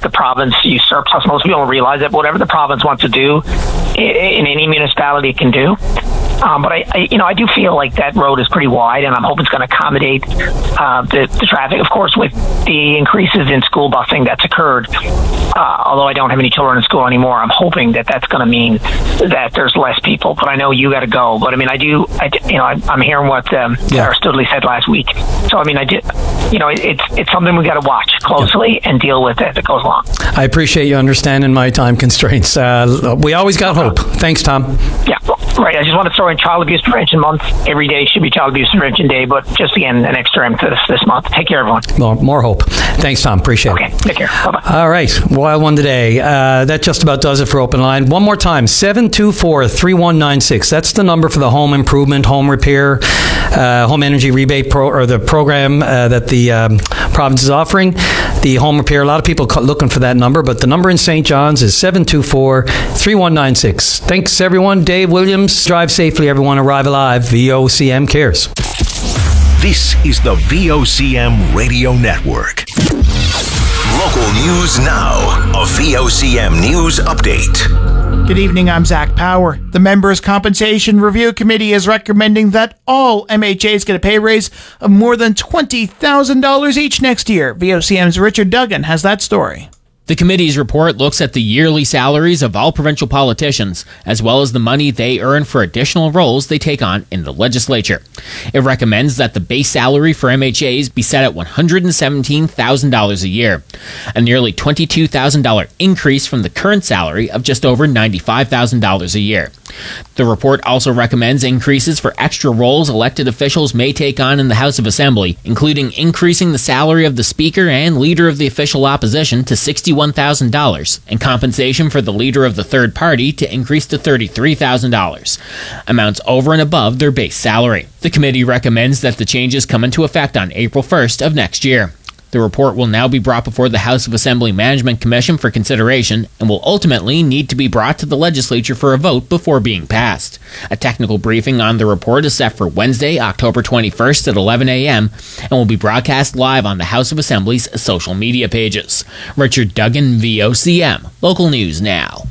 the province usurps us. Most people don't realize that whatever the province wants to do in any municipality, it can do. But I do feel like that road is pretty wide, and I'm hoping it's going to accommodate the traffic. Of course, with the increases in school busing that's occurred, although I don't have any children in school anymore, I'm hoping that that's going to mean that there's less people. But I know you got to go. But I mean, I'm hearing what Sarah Studley said last week. So I mean, it's something we got to watch closely and deal with as it goes along. I appreciate you understanding my time constraints. We always got hope. Thanks, Tom. Yeah, right. I just want to throw in Child Abuse Prevention Month. Every day should be Child Abuse Prevention Day, but just again, an extra emphasis this month. Take care, everyone. More hope. Thanks, Tom. Appreciate it. Okay, take care. Bye-bye. All right. Wild one today. That just about does it for Open Line. One more time, 724-3196. That's the number for the home improvement, home repair, home energy rebate the program that the province is offering. The home repair, a lot of people looking for that number, but the number in St. John's is 724-3196. Thanks, everyone. Dave Williams. Drive safely, everyone. Arrive alive. VOCM cares. This is the VOCM Radio Network. Local news now. A VOCM News Update. Good evening, I'm Zach Power. The Members' Compensation Review Committee is recommending that all MHAs get a pay raise of more than $20,000 each next year. VOCM's Richard Duggan has that story. The committee's report looks at the yearly salaries of all provincial politicians, as well as the money they earn for additional roles they take on in the legislature. It recommends that the base salary for MHAs be set at $117,000 a year, a nearly $22,000 increase from the current salary of just over $95,000 a year. The report also recommends increases for extra roles elected officials may take on in the House of Assembly, including increasing the salary of the Speaker and Leader of the Official Opposition to $61,000, and compensation for the Leader of the Third Party to increase to $33,000, amounts over and above their base salary. The committee recommends that the changes come into effect on April 1st of next year. The report will now be brought before the House of Assembly Management Commission for consideration and will ultimately need to be brought to the legislature for a vote before being passed. A technical briefing on the report is set for Wednesday, October 21st at 11 a.m. and will be broadcast live on the House of Assembly's social media pages. Richard Duggan, VOCM. Local News Now.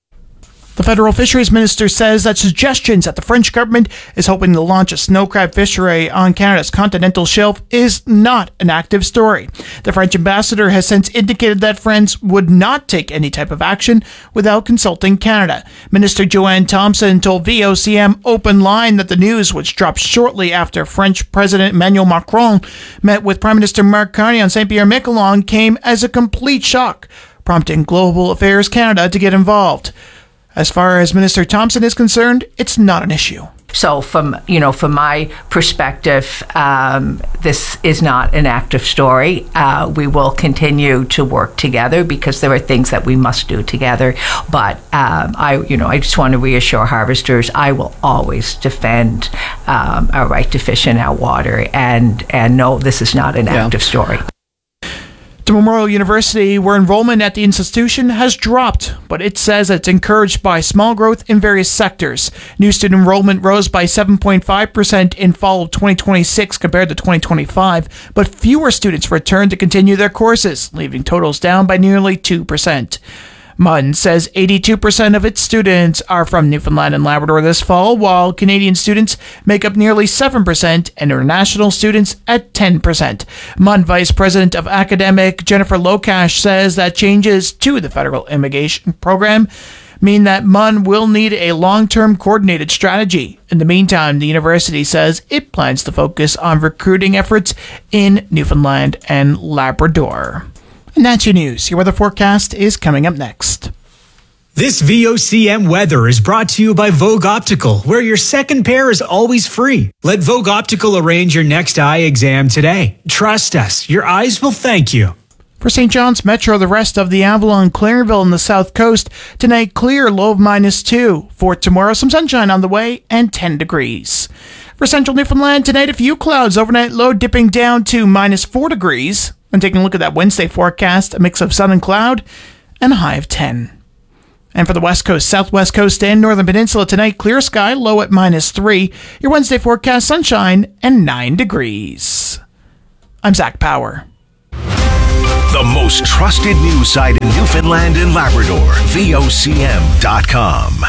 The federal fisheries minister says that suggestions that the French government is hoping to launch a snow crab fishery on Canada's continental shelf is not an active story. The French ambassador has since indicated that France would not take any type of action without consulting Canada. Minister Joanne Thompson told VOCM Open Line that the news, which dropped shortly after French President Emmanuel Macron met with Prime Minister Marc Carney on Saint-Pierre-Miquelon, came as a complete shock, prompting Global Affairs Canada to get involved. As far as Minister Thompson is concerned, it's not an issue. So from my perspective, this is not an active story. We will continue to work together because there are things that we must do together. But I just want to reassure harvesters, I will always defend our right to fish in our water, and no, this is not an active story. To Memorial University, where enrollment at the institution has dropped, but it says it's encouraged by small growth in various sectors. New student enrollment rose by 7.5% in fall of 2026 compared to 2025, but fewer students returned to continue their courses, leaving totals down by nearly 2%. MUN says 82% of its students are from Newfoundland and Labrador this fall, while Canadian students make up nearly 7% and international students at 10%. MUN Vice President of Academic Jennifer Lokash says that changes to the federal immigration program mean that MUN will need a long-term coordinated strategy. In the meantime, the university says it plans to focus on recruiting efforts in Newfoundland and Labrador. And that's your news. Your weather forecast is coming up next. This VOCM weather is brought to you by Vogue Optical, where your second pair is always free. Let Vogue Optical arrange your next eye exam today. Trust us, your eyes will thank you. For St. John's Metro, the rest of the Avalon, Clarenville, and the South Coast, tonight clear, low of -2. For tomorrow, some sunshine on the way and 10 degrees. For central Newfoundland, tonight a few clouds, overnight low dipping down to -4 degrees. When taking a look at that Wednesday forecast, a mix of sun and cloud and a high of 10. And for the West Coast, Southwest Coast, and Northern Peninsula, tonight clear sky, low at -3. Your Wednesday forecast, sunshine and 9 degrees. I'm Zach Power. The most trusted news site in Newfoundland and Labrador, VOCM.com.